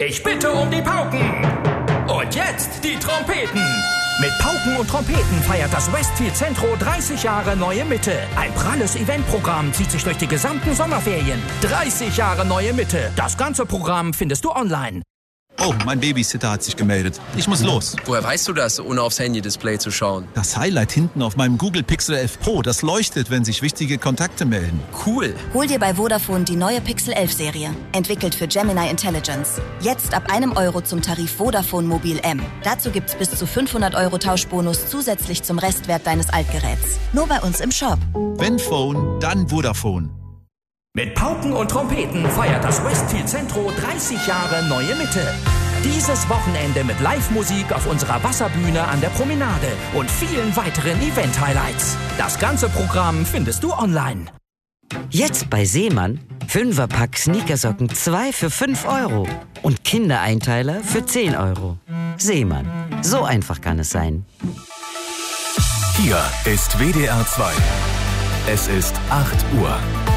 Ich bitte um die Pauken. Und jetzt die Trompeten. Mit Pauken und Trompeten feiert das Westfield Centro 30 Jahre Neue Mitte. Ein pralles Eventprogramm zieht sich durch die gesamten Sommerferien. 30 Jahre Neue Mitte. Das ganze Programm findest du online. Oh, mein Babysitter hat sich gemeldet. Ich muss los. Woher weißt du das, ohne aufs Handy-Display zu schauen? Das Highlight hinten auf meinem Google Pixel 11 Pro, das leuchtet, wenn sich wichtige Kontakte melden. Cool. Hol dir bei Vodafone die neue Pixel 11 Serie. Entwickelt für Gemini Intelligence. Jetzt ab €1 zum Tarif Vodafone Mobil M. Dazu gibt's bis zu 500 € Tauschbonus zusätzlich zum Restwert deines Altgeräts. Nur bei uns im Shop. Wenn Phone, dann Vodafone. Mit Pauken und Trompeten feiert das Westfield Centro 30 Jahre Neue Mitte. Dieses Wochenende mit Live-Musik auf unserer Wasserbühne an der Promenade und vielen weiteren Event-Highlights. Das ganze Programm findest du online. Jetzt bei Seemann 5er-Pack Sneakersocken 2 für 5 € und Kindereinteiler für 10 €. Seemann, so einfach kann es sein. Hier ist WDR 2. Es ist 8 Uhr.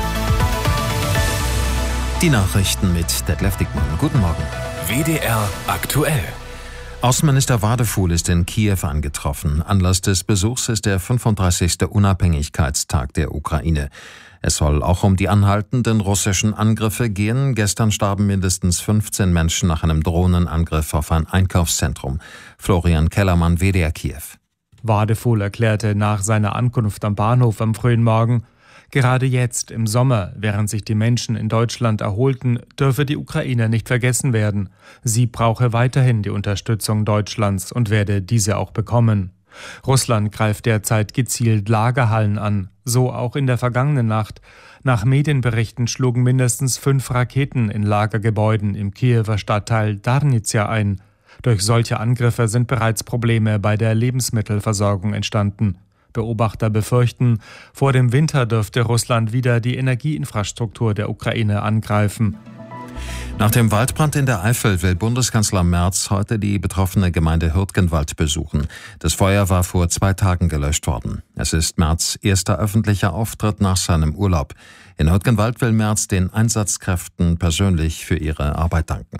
Die Nachrichten mit Detlef Dickmann. Guten Morgen. WDR aktuell. Außenminister Wadefuhl ist in Kiew angetroffen. Anlass des Besuchs ist der 35. Unabhängigkeitstag der Ukraine. Es soll auch um die anhaltenden russischen Angriffe gehen. Gestern starben mindestens 15 Menschen nach einem Drohnenangriff auf ein Einkaufszentrum. Florian Kellermann, WDR Kiew. Wadefuhl erklärte nach seiner Ankunft am Bahnhof am frühen Morgen: Gerade jetzt, im Sommer, während sich die Menschen in Deutschland erholten, dürfe die Ukraine nicht vergessen werden. Sie brauche weiterhin die Unterstützung Deutschlands und werde diese auch bekommen. Russland greift derzeit gezielt Lagerhallen an, so auch in der vergangenen Nacht. Nach Medienberichten schlugen mindestens 5 Raketen in Lagergebäuden im Kiewer Stadtteil Darnizia ein. Durch solche Angriffe sind bereits Probleme bei der Lebensmittelversorgung entstanden. Beobachter befürchten, vor dem Winter dürfte Russland wieder die Energieinfrastruktur der Ukraine angreifen. Nach dem Waldbrand in der Eifel will Bundeskanzler Merz heute die betroffene Gemeinde Hürtgenwald besuchen. Das Feuer war vor 2 Tagen gelöscht worden. Es ist Merz' erster öffentlicher Auftritt nach seinem Urlaub. In Hürtgenwald will Merz den Einsatzkräften persönlich für ihre Arbeit danken.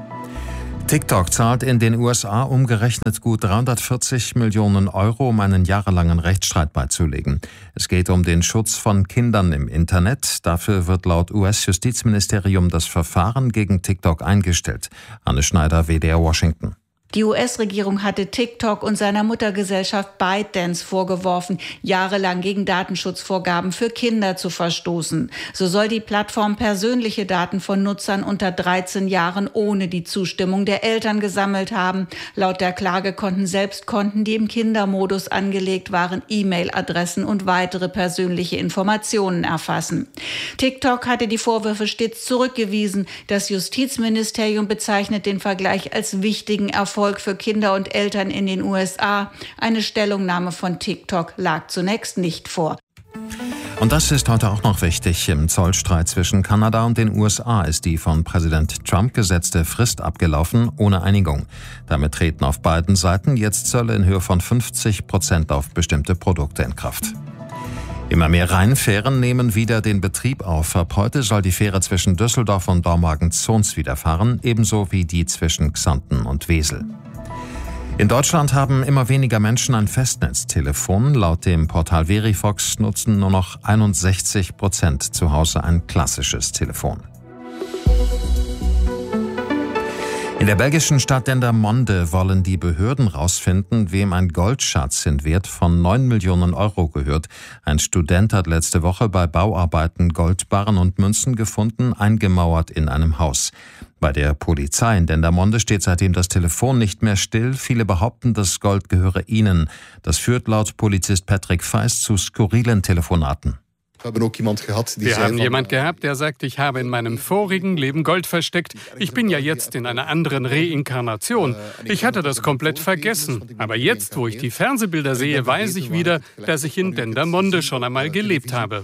TikTok zahlt in den USA umgerechnet gut 340 Millionen €, um einen jahrelangen Rechtsstreit beizulegen. Es geht um den Schutz von Kindern im Internet. Dafür wird laut US-Justizministerium das Verfahren gegen TikTok eingestellt. Anne Schneider, WDR Washington. Die US-Regierung hatte TikTok und seiner Muttergesellschaft ByteDance vorgeworfen, jahrelang gegen Datenschutzvorgaben für Kinder zu verstoßen. So soll die Plattform persönliche Daten von Nutzern unter 13 Jahren ohne die Zustimmung der Eltern gesammelt haben. Laut der Klage konnten selbst Konten, die im Kindermodus angelegt waren, E-Mail-Adressen und weitere persönliche Informationen erfassen. TikTok hatte die Vorwürfe stets zurückgewiesen. Das Justizministerium bezeichnet den Vergleich als wichtigen Erfolg für Kinder und Eltern in den USA. Eine Stellungnahme von TikTok lag zunächst nicht vor. Und das ist heute auch noch wichtig. Im Zollstreit zwischen Kanada und den USA ist die von Präsident Trump gesetzte Frist abgelaufen, ohne Einigung. Damit treten auf beiden Seiten jetzt Zölle in Höhe von 50% auf bestimmte Produkte in Kraft. Immer mehr Rheinfähren nehmen wieder den Betrieb auf. Ab heute soll die Fähre zwischen Düsseldorf und Dormagen-Zons wieder fahren, ebenso wie die zwischen Xanten und Wesel. In Deutschland haben immer weniger Menschen ein Festnetztelefon. Laut dem Portal Verifox nutzen nur noch 61% zu Hause ein klassisches Telefon. In der belgischen Stadt Dendermonde wollen die Behörden rausfinden, wem ein Goldschatz in Wert von 9 Millionen € gehört. Ein Student hat letzte Woche bei Bauarbeiten Goldbarren und Münzen gefunden, eingemauert in einem Haus. Bei der Polizei in Dendermonde steht seitdem das Telefon nicht mehr still. Viele behaupten, das Gold gehöre ihnen. Das führt laut Polizist Patrick Feist zu skurrilen Telefonaten. Wir haben jemand gehabt, der sagt, ich habe in meinem vorigen Leben Gold versteckt. Ich bin ja jetzt in einer anderen Reinkarnation. Ich hatte das komplett vergessen. Aber jetzt, wo ich die Fernsehbilder sehe, weiß ich wieder, dass ich in Dendermonde schon einmal gelebt habe.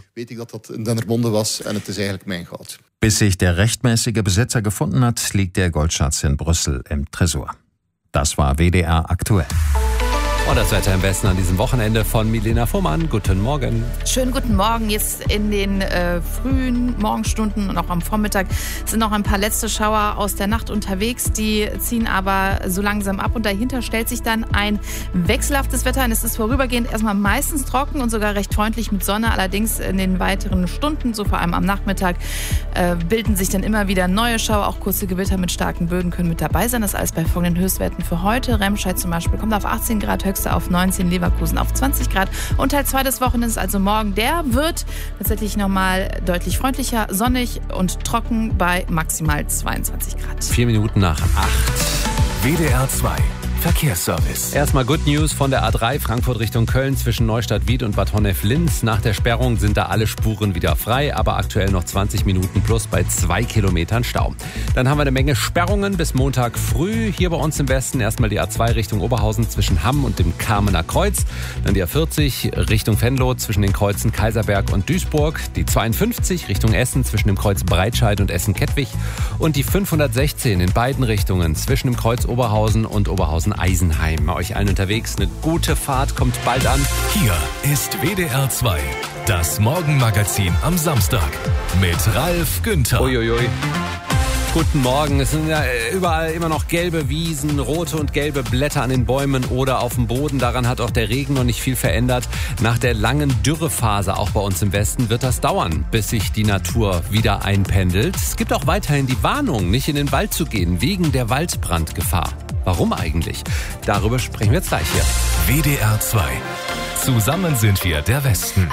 Bis sich der rechtmäßige Besitzer gefunden hat, liegt der Goldschatz in Brüssel im Tresor. Das war WDR aktuell. Und das Wetter im Westen an diesem Wochenende von Milena Fuhrmann. Guten Morgen. Schönen guten Morgen. Jetzt in den frühen Morgenstunden und auch am Vormittag sind noch ein paar letzte Schauer aus der Nacht unterwegs. Die ziehen aber so langsam ab und dahinter stellt sich dann ein wechselhaftes Wetter. Und es ist vorübergehend erstmal meistens trocken und sogar recht freundlich mit Sonne. Allerdings in den weiteren Stunden, so vor allem am Nachmittag, bilden sich dann immer wieder neue Schauer. Auch kurze Gewitter mit starken Böden können mit dabei sein. Das ist alles bei folgenden Höchstwerten für heute. Remscheid zum Beispiel kommt auf 18 Grad, höchste auf 19, Leverkusen auf 20 Grad. Und Teil 2 des Wochenendes, also morgen, der wird tatsächlich nochmal deutlich freundlicher, sonnig und trocken bei maximal 22 Grad. 4 Minuten nach 8. WDR 2 Verkehrsservice. Erstmal Good News von der A3 Frankfurt Richtung Köln zwischen Neustadt-Wied und Bad Honnef-Linz. Nach der Sperrung sind da alle Spuren wieder frei, aber aktuell noch 20 Minuten plus bei 2 Kilometern Stau. Dann haben wir eine Menge Sperrungen bis Montag früh. Hier bei uns im Westen erstmal die A2 Richtung Oberhausen zwischen Hamm und dem Kamener Kreuz. Dann die A40 Richtung Venlo zwischen den Kreuzen Kaiserberg und Duisburg. Die 52 Richtung Essen zwischen dem Kreuz Breitscheid und Essen-Kettwig. Und die 516 in beiden Richtungen zwischen dem Kreuz Oberhausen und Oberhausen-Eisenheim. Euch allen unterwegs eine gute Fahrt, kommt bald an. Hier ist WDR 2, das Morgenmagazin am Samstag mit Ralf Günther. Uiuiui. Guten Morgen. Es sind ja überall immer noch gelbe Wiesen, rote und gelbe Blätter an den Bäumen oder auf dem Boden. Daran hat auch der Regen noch nicht viel verändert. Nach der langen Dürrephase, auch bei uns im Westen, wird das dauern, bis sich die Natur wieder einpendelt. Es gibt auch weiterhin die Warnung, nicht in den Wald zu gehen, wegen der Waldbrandgefahr. Warum eigentlich? Darüber sprechen wir jetzt gleich hier. WDR 2. Zusammen sind wir der Westen.